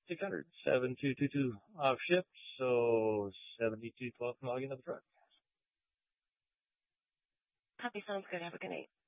600 7222 off ship, so 7212 from logging of the truck. Copy, sounds good. Have a good night.